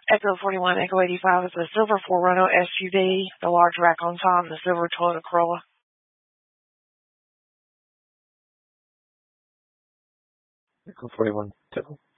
Echo 41, Echo 85 is the silver 4Runner SUV, the large rack on top, and the silver Toyota Corolla. Echo 41, Temple.